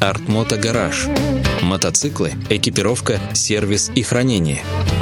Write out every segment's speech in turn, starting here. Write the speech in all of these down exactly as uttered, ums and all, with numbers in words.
Артмото Гараж. Мотоциклы, экипировка, сервис и хранение.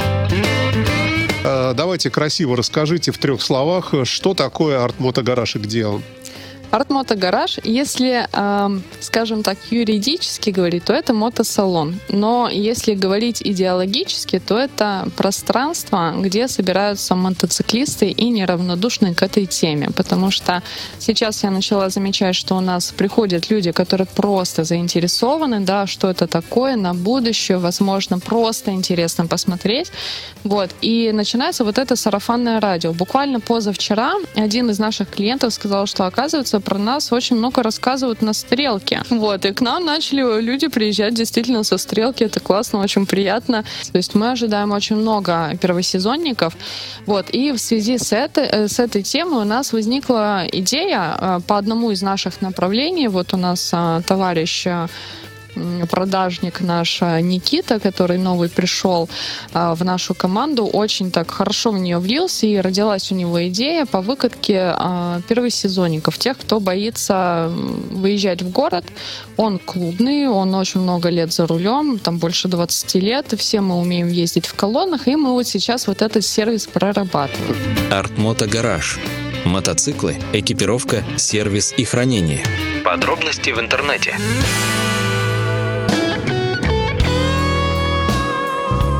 Давайте красиво расскажите в трех словах, что такое Артмото Гараж и где он? Артмото Гараж, если, э, скажем так, юридически говорить, то это мотосалон. Но если говорить идеологически, то это пространство, где собираются мотоциклисты и неравнодушные к этой теме. Потому что сейчас я начала замечать, что у нас приходят люди, которые просто заинтересованы, да, что это такое на будущее, возможно, просто интересно посмотреть. Вот. И начинается вот это сарафанное радио. Буквально позавчера один из наших клиентов сказал, что, оказывается, про нас очень много рассказывают на Стрелке. Вот, и к нам начали люди приезжать действительно со Стрелки. Это классно, очень приятно. То есть мы ожидаем очень много первосезонников. Вот, и в связи с этой, с этой темой у нас возникла идея по одному из наших направлений. Вот у нас товарищ продажник наш Никита, который новый пришел а, в нашу команду, очень так хорошо в нее влился, и родилась у него идея по выкатке а, первосезонников, тех, кто боится выезжать в город. Он клубный, он очень много лет за рулем, там больше двадцать лет, и все мы умеем ездить в колоннах, и мы вот сейчас вот этот сервис прорабатываем. Артмото Гараж. Мотоциклы, экипировка, сервис и хранение. Подробности в интернете.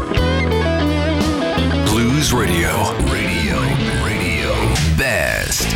Blues Radio. Radio. Radio. Best.